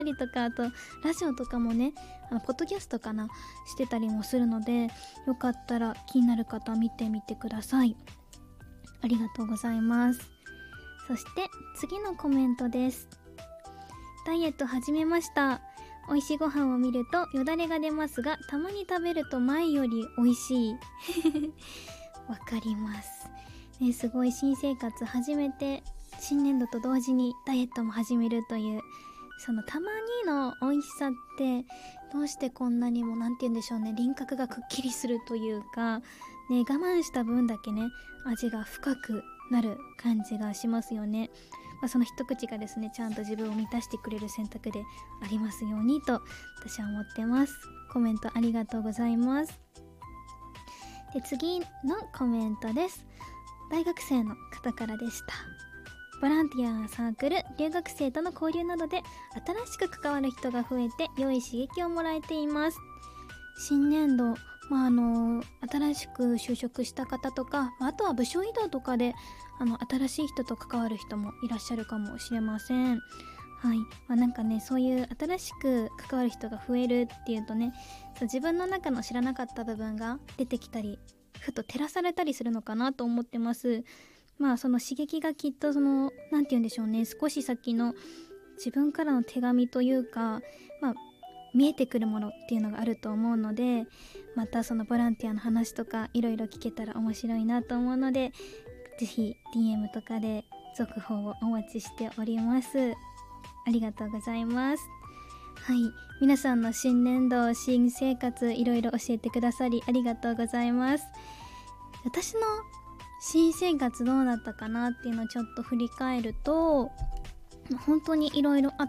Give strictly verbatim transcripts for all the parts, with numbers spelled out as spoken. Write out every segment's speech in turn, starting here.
りとか、あとラジオとかもね、あのポッドキャストかなしてたりもするので、よかったら気になる方見てみてください。ありがとうございます。そして次のコメントです。ダイエット始めました。美味しいご飯を見るとよだれが出ますが、たまに食べると前より美味しい。わかります、ね、すごい新生活始めて、新年度と同時にダイエットも始めるという、そのたまにの美味しさってどうしてこんなにも、なんて言うんでしょうね、輪郭がくっきりするというか、ね、我慢した分だけね、味が深くなる感じがしますよね。まあ、その一口がですね、ちゃんと自分を満たしてくれる選択でありますようにと私は思ってます。コメントありがとうございます。で、次のコメントです。大学生の方からでした。ボランティア、サークル、留学生との交流などで新しく関わる人が増えて良い刺激をもらえています。新年度、まあ、あの新しく就職した方とか、あとは部署移動とかであの新しい人と関わる人もいらっしゃるかもしれません。はい、まあ、なんかね、そういう新しく関わる人が増えるっていうとね、そう、自分の中の知らなかった部分が出てきたり、ふと照らされたりするのかなと思ってます。まあその刺激がきっとその、なんて言うんでしょうね、少し先の自分からの手紙というか、まあ見えてくるものっていうのがあると思うので、またそのボランティアの話とかいろいろ聞けたら面白いなと思うので、ぜひ ディーエム とかで続報をお待ちしております。ありがとうございます。はい、皆さんの新年度、新生活いろいろ教えてくださりありがとうございます。私の新生活どうだったかなっていうのをちょっと振り返ると、本当にいろいろあって、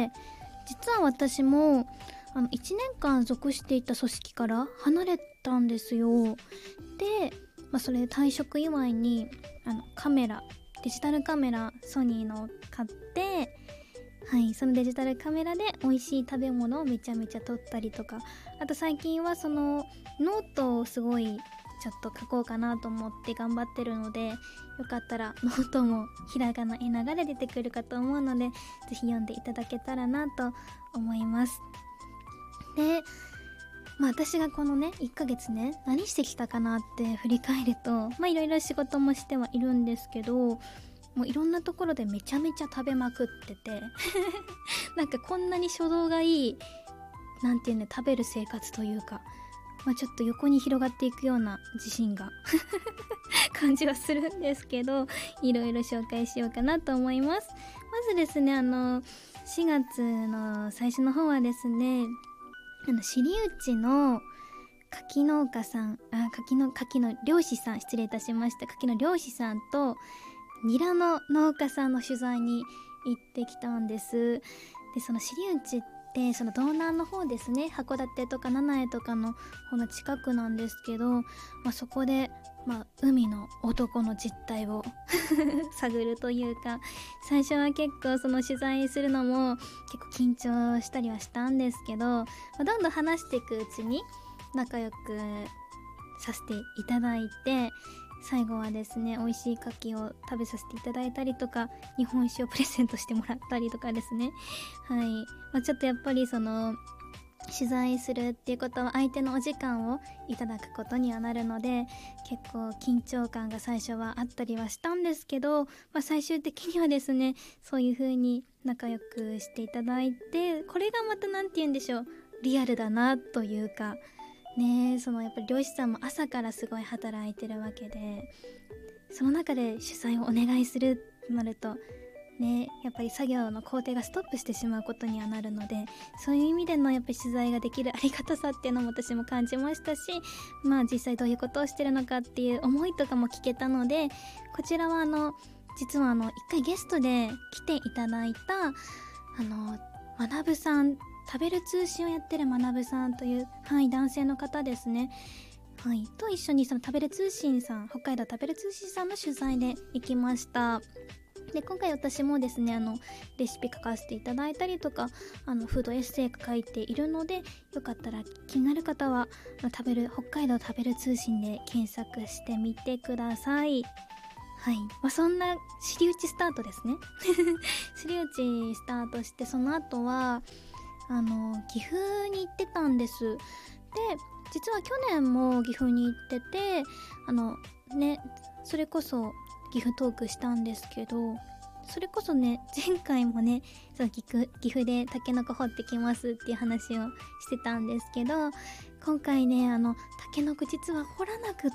実は私もあのいちねんかん属していた組織から離れたんですよ。で、まあ、それで退職祝いにあのカメラ、デジタルカメラソニーのを買って、はい、そのデジタルカメラで美味しい食べ物をめちゃめちゃ撮ったりとか、あと最近はそのノートをすごいちょっと書こうかなと思って頑張ってるので、よかったらノートもひらがな絵ながら出てくるかと思うので、ぜひ読んでいただけたらなと思います。で、まあ私がこのねいっかげつね何してきたかなって振り返ると、まあいろいろ仕事もしてはいるんですけど、もういろんなところでめちゃめちゃ食べまくっててなんかこんなに初動がいい、なんていうね、食べる生活というか、まあ、ちょっと横に広がっていくような自信が感じはするんですけど、いろいろ紹介しようかなと思います。まずですね、あのしがつの最初の方はですね、あの知内の柿農家さん、あ柿の柿の漁師さん、失礼いたしました、柿の漁師さんとニラの農家さんの取材に行ってきたんです。で、その知内ってその道南の方ですね、函館とか七重とかの方の近くなんですけど、まあ、そこで、まあ、海の男の実態を探るというか、最初は結構その取材するのも結構緊張したりはしたんですけど、まあ、どんどん話していくうちに仲良くさせていただいて、最後はですね、美味しい牡蠣を食べさせていただいたりとか、日本酒をプレゼントしてもらったりとかですね、はい、まあ、ちょっとやっぱりその取材するっていうことは相手のお時間をいただくことにはなるので、結構緊張感が最初はあったりはしたんですけど、まあ、最終的にはですね、そういう風に仲良くしていただいて、これがまたなんて言うんでしょう、リアルだなというかね、そのやっぱり漁師さんも朝からすごい働いてるわけで、その中で取材をお願いするとなるとね、やっぱり作業の工程がストップしてしまうことにはなるので、そういう意味でのやっぱり取材ができるありがたさっていうのも私も感じましたし、まあ実際どういうことをしてるのかっていう思いとかも聞けたので、こちらはあの実はあの一回ゲストで来ていただいたあの学さん、食べる通信をやってる学さんという、はい、男性の方ですね、はい、と一緒にその食べる通信さん、北海道食べる通信さんの取材で行きました。で、今回私もですね、あのレシピ書かせていただいたりとか、あのフードエッセイ書いているので、よかったら気になる方は食べる北海道食べる通信で検索してみてください。 はい、まあ、そんな尻打ちスタートですね尻打ちスタートして、その後はあの岐阜に行ってたんです。で実は去年も岐阜に行ってて、あのねそれこそ岐阜トークしたんですけど、それこそね前回もねその岐阜、岐阜でタケノコ掘ってきますっていう話をしてたんですけど、今回ねあのタケノコ実は掘らなくって、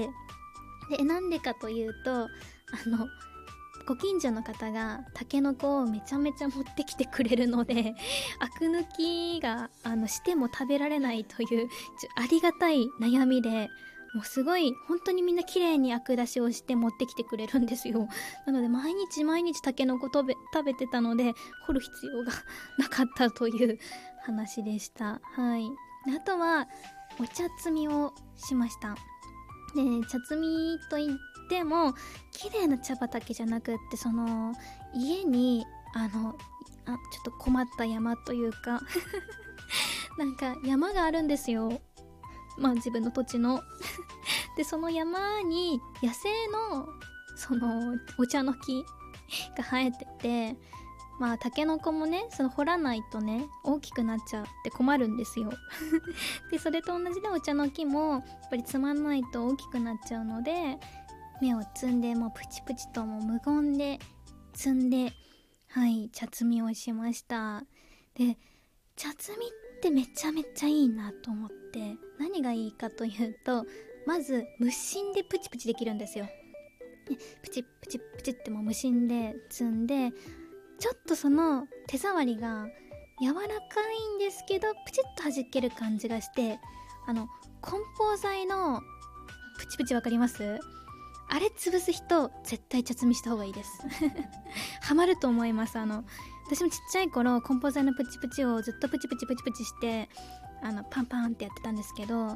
でなんでかというと、あのご近所の方がタケノコをめちゃめちゃ持ってきてくれるのでアク抜きがあのしても食べられないというちょありがたい悩みで、もうすごい本当にみんな綺麗にアク出しをして持ってきてくれるんですよ。なので毎日毎日タケノコ食べ食べてたので掘る必要がなかったという話でした。はい。であとはお茶摘みをしました。で茶摘みといっても綺麗な茶畑じゃなくって、その家にあのあちょっと困った山というかなんか山があるんですよ、まあ自分の土地のでその山に野生のそのお茶の木が生えてて、まあタケノコもねその掘らないとね大きくなっちゃって困るんですよでそれと同じでお茶の木もやっぱり摘まないと大きくなっちゃうので、芽を摘んでもうプチプチともう無言で摘んで、はい茶摘みをしました。で茶摘みってめちゃめちゃいいなと思って、何がいいかというと、まず無心でプチプチできるんですよ。プチプチプチってもう無心で摘んで、ちょっとその手触りが柔らかいんですけどプチッと弾ける感じがして、あの梱包材のプチプチわかります？あれ潰す人絶対茶摘みした方がいいですハマると思います。あの私もちっちゃい頃梱包材のプチプチをずっとプチプチプチプチしてあのパンパンってやってたんですけど、はい、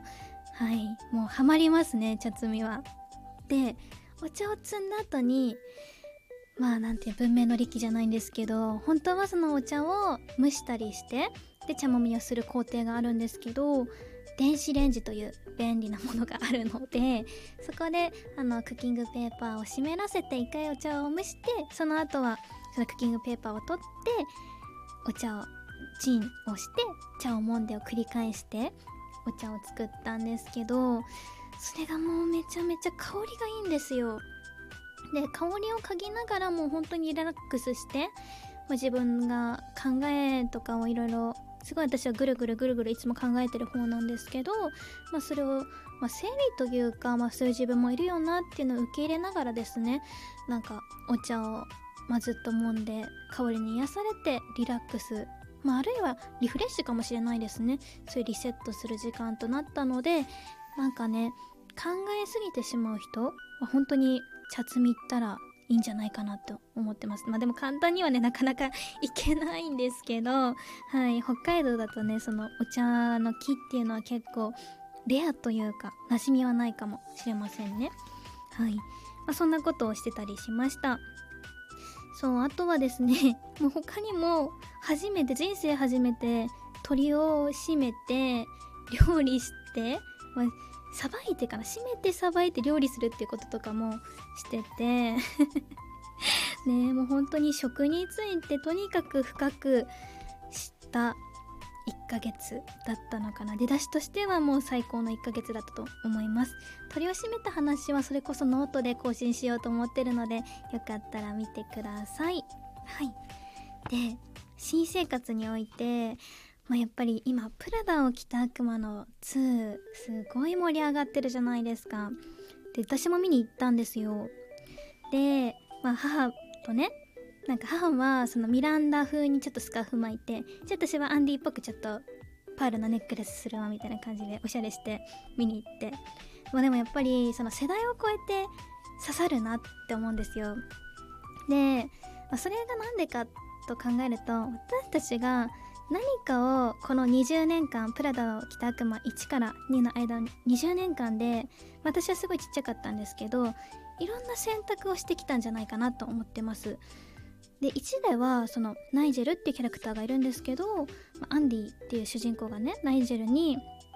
もうハマりますね茶摘みは。でお茶を摘んだ後に、まあなんていう文明の利器じゃないんですけど、本当はそのお茶を蒸したりしてで茶もみをする工程があるんですけど、電子レンジという便利なものがあるので、そこであのクッキングペーパーを湿らせて一回お茶を蒸して、その後はそのクッキングペーパーを取ってお茶をチンをして茶をもんでを繰り返してお茶を作ったんですけど、それがもうめちゃめちゃ香りがいいんですよ。で香りを嗅ぎながらもう本当にリラックスして、まあ、自分が考えとかをいろいろすごい私はぐるぐるぐるぐるいつも考えてる方なんですけど、まあ、それを、まあ、整理というか、まあ、そういう自分もいるよなっていうのを受け入れながらですね、なんかお茶を、まあ、ずっと揉んで香りに癒されてリラックス、まあ、あるいはリフレッシュかもしれないですね。そういうリセットする時間となったので、なんかね考えすぎてしまう人は本当に茶摘み行ったらいいんじゃないかなと思ってます。まあでも簡単にはねなかなかいけないんですけど、はい、北海道だとねそのお茶の木っていうのは結構レアというか馴染みはないかもしれませんね。はい、まあ、そんなことをしてたりしました。そう、あとはですねもう他にも初めて人生初めて鶏を締めて料理して、まあさばいてから締めてさばいて料理するっていうこととかもしててねえ、もう本当に食についてとにかく深く知ったいっかげつだったのかな。出だしとしてはもう最高のいっかげつだったと思います。鳥を締めた話はそれこそノートで更新しようと思ってるので、よかったら見てください。はい。で新生活においてまあ、やっぱり今プラダを着た悪魔のツーすごい盛り上がってるじゃないですか。で私も見に行ったんですよ。で、まあ、母とね、なんか母はそのミランダ風にちょっとスカーフ巻いて、じゃあ私はアンディっぽくちょっとパールのネックレスするわみたいな感じでおしゃれして見に行って、まあ、でもやっぱりその世代を超えて刺さるなって思うんですよ。で、まあ、それがなんでかと考えると、私たちが何かをこのにじゅうねんかんプラダを着た悪魔いちからにの間にじゅうねんかんで、私はすごいちっちゃかったんですけどいろんな選択をしてきたんじゃないかなと思ってます。でいちではそのナイジェルっていうキャラクターがいるんですけど、アンディっていう主人公がねナイジェルに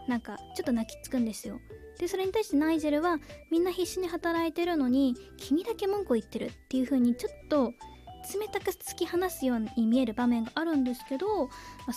なんかちょっと泣きつくんですよ。でそれに対してナイジェルはみんな必死に働いてるのに君だけ文句を言ってるっていう風にちょっと冷たく突き放すように見える場面があるんですけど、まあ、